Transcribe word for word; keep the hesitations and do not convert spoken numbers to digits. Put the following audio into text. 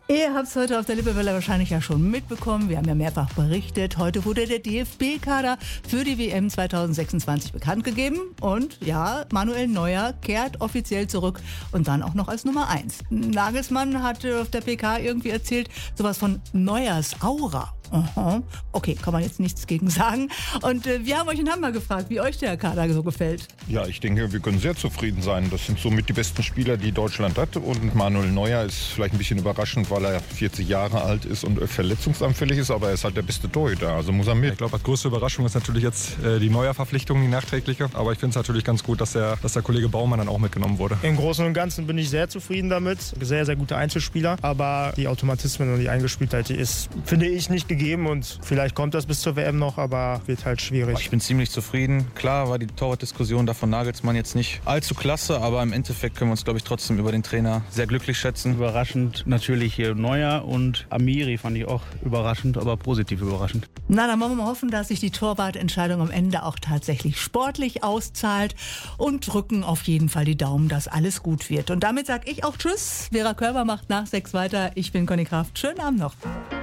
Ihr habt es heute auf der Lippewelle wahrscheinlich ja schon mitbekommen. Wir haben ja mehrfach berichtet. Heute wurde der D F B-Kader für die W M zwanzig sechsundzwanzig bekannt gegeben. Und ja, Manuel Neuer kehrt offiziell zurück und dann auch noch als Nummer eins. Nagelsmann hat auf der P K irgendwie erzählt, sowas von Neuers Aura. Aha. Okay, kann man jetzt nichts gegen sagen. Und äh, wir haben euch in Hamburg gefragt, wie euch der Kader so gefällt. Ja, ich denke, wir können sehr zufrieden sein. Das sind somit die besten Spieler, die Deutschland hat. Und Manuel Neuer ist vielleicht ein bisschen überraschend, weil er vierzig Jahre alt ist und verletzungsanfällig ist. Aber er ist halt der beste Torhüter, also muss er mit. Ich glaube, die größte Überraschung ist natürlich jetzt äh, die Neuer-Verpflichtung, die nachträgliche. Aber ich finde es natürlich ganz gut, dass der, dass der Kollege Baumann dann auch mitgenommen wurde. Im Großen und Ganzen bin ich sehr zufrieden damit. Sehr, sehr gute Einzelspieler. Aber die Automatismen und die Eingespieltheit, die ist, finde ich, nicht gegeben. Und vielleicht kommt das bis zur W M noch, aber wird halt schwierig. Ich bin ziemlich zufrieden. Klar war die Torwartdiskussion da von Nagelsmann jetzt nicht allzu klasse, aber im Endeffekt können wir uns, glaube ich, trotzdem über den Trainer sehr glücklich schätzen. Überraschend natürlich hier Neuer und Amiri fand ich auch überraschend, aber positiv überraschend. Na, dann wollen wir mal hoffen, dass sich die Torwartentscheidung am Ende auch tatsächlich sportlich auszahlt und drücken auf jeden Fall die Daumen, dass alles gut wird. Und damit sage ich auch Tschüss. Vera Körber macht nach sechs weiter. Ich bin Conny Kraft. Schönen Abend noch.